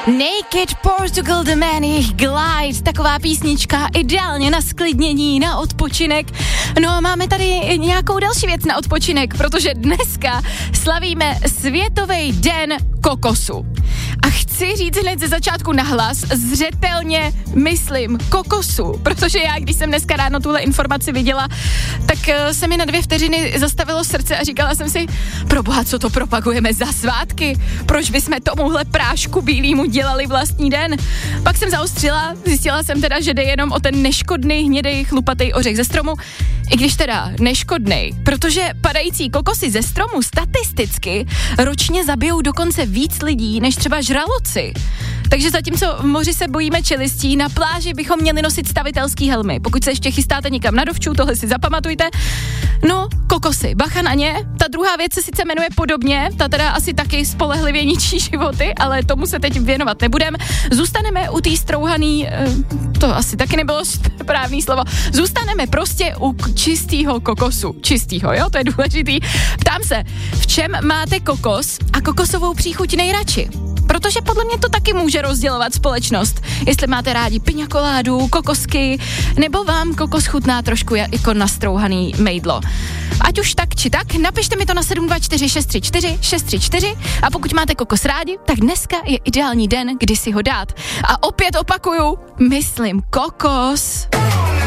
Naked Portugal The Man, jejich Glide, taková písnička ideálně na sklidnění, na odpočinek. No a máme tady nějakou další věc na odpočinek, protože dneska slavíme Světový den kokosu. A chci říct hned ze začátku nahlas, zřetelně myslím kokosu, protože já, když jsem dneska ráno tuhle informaci viděla, tak se mi na 2 vteřiny zastavilo srdce a říkala jsem si, proboha, co to propagujeme za svátky? Proč bychom tomuhle prášku bílýmu dělali vlastní den? Pak jsem zaostřila, zjistila jsem teda, že jde jenom o ten neškodný hnědej chlupatý ořech ze stromu, i když teda neškodnej, protože padající kokosy ze stromu statisticky ročně zabijou dokonce víc lidí, než třeba žraloci. Takže zatímco v moři se bojíme čelistí, na pláži bychom měli nosit stavitelský helmy. Pokud se ještě chystáte někam na dovču, tohle si zapamatujte. No, kokosy, bacha na ně. Ta druhá věc se sice jmenuje podobně, ta teda asi taky spolehlivě ničí životy, ale tomu se teď věnovat nebudem. Zůstaneme u té strouhaný, to asi taky nebylo správný slovo, zůstaneme prostě u čistýho kokosu. Čistýho, jo, to je důležitý. Ptám se, v čem máte kokos a kokosovou příchuť nejradši? Protože podle mě to taky může rozdělovat společnost. Jestli máte rádi piňakoládu, kokosky, nebo vám kokos chutná trošku jako nastrouhaný mejdlo. Ať už tak či tak, napište mi to na 724 634 634 a pokud máte kokos rádi, tak dneska je ideální den, kdy si ho dát. A opět opakuju, myslím kokos.